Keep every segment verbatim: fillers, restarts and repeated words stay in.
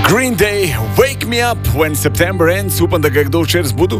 Green Day, Wake Me Up When September Ends. Upam, da ga je kdo včeraj zbudil.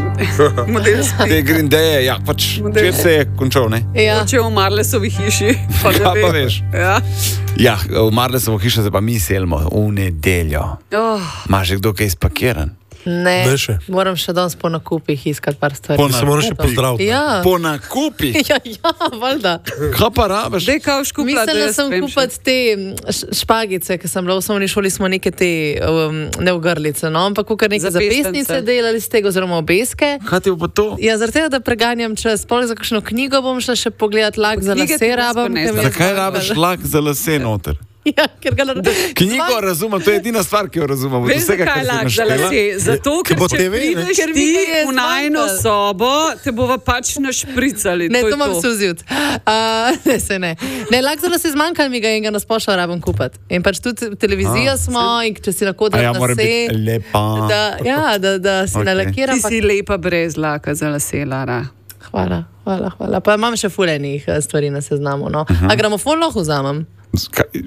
Te Green Day, ja, pač včeraj se je končal, ne? Ja. Če v Marlesovi hiši. Pa Kaj pa veš? Ja. Ja, v Marlesovo hišo se pa mi selimo v nedeljo. Oh. Imaš že kdo kaj spakiran? Ne, Ne še. moram še danes po nakupih iskati par stvari. Po Se moraš še nakupih? pozdraviti. Ja, Po nakupih? ja, ja, valjda. Kaj pa rabiš? Dej kao škupla, da Mislila jaz sem vem kupiti te š- špagice, ker sem bila v osnovni šoli, smo neke te um, ne ogrlice, no, ampak kar neke Zapestnice. zapestnice delali z tega, oziroma obeske. Kaj ti bo pa to? Ja, zaradi tega, da preganjam čas, pol za kakšno knjigo bom šla še pogledat lak za knjige lase ti rabam. res ker mi je Zakaj zmanjkalo. rabiš lak za lase noter? Ja, ker ga Knjigo razumem, to je edina stvar, ki jo razumem. Od Veš, vsega, zakaj kar je si lak za naštela. lase? Zato, ker bo če te ve, ne? prideš Ker mi ti ga je v najno zmanjkalo. sobo, te bova pač našpricali. Ne, to to je imam suzjut. Uh, ne, se ne. Ne, lak za lase zmanjkalo mi ga in ga nasplošno rabim kupiti. In pač tudi televizijo smo in če si lahko A da ja, mora biti lase, lepa. da, ja, da, da si Ok. nalakiram. Ti si lepa brez laka za lase, Lara. Hvala, hvala, hvala. Pa imam še fulejnih eh, stvari na seznamu. No. Uh -huh. A gramofon lahko vzamem? Kaj,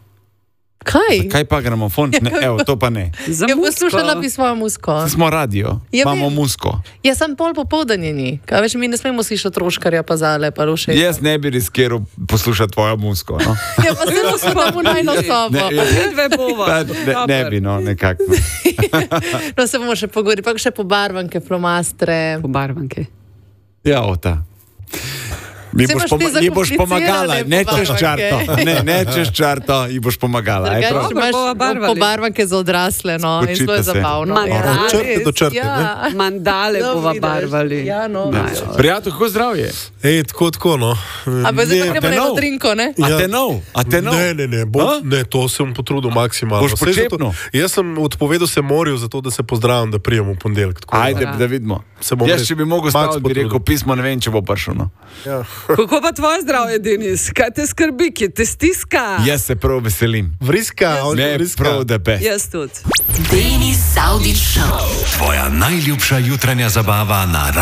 Kaj? kaj pa gramofon? Ne, evo, to pa ne. Za Ja, musko. poslušala bi svojo musko. Smo radio, Ja, imamo vem. musko. Ja, sem pol popoldne ni. Kaj veš, mi ne smemo slišati troškarja, pa zale, pa ruše. Jaz ne bi riskiral poslušati tvojo musko. No, Ja, pa se lahko da v najno sobo. ne, ja, Dve bova. pa ne, ne bi, no, nekako. No, se bomo še pogovorili, pa še pobarvanke, flomastre. Pobarvanke. Ja, ota. Mi Saj boš, imaš poma ti ji boš pomagala, zakomplicirane ne čez pobarvanke. črto, ne, ne čez črto, ji boš pomagala. aj prav? Drugače imaš bova barvali. pobarvanke za odrasle, no, in zelo je Učite se. zabavno. Ma, Ja, od črte res, do črte, ja. Mandale No, bova vidiš. barvali. Ja, no. Ja. Prijatelj, kako zdravje? Ej, tako, tako, no. A pa zdaj pa Ne, gremo na te eno nov? drinko, ne? A Ja. te nov? A te nov? Ne, ne, ne, A? bo, ne, to sem potrudil maksimalno. Boš Saj zato- počepnil? Jaz sem odpovedal se morju, zato da se pozdravim, da prijem v ponedeljek. tako da- Ajde, da vidimo. Se bom Jaz, res če bi mogel max staviti, bi potrudil. rekel pismo, ne vem, če bo prišel. No. Ja. Kako pa tvoje zdravje, Denis? Kaj te skrbi, ki te stiska? Jaz se prav veselim. Vriska, on Ne, vriska. prav, da pe. Jaz tudi. Denis Saudić Show. Tvoja najljubša jutranja zabava na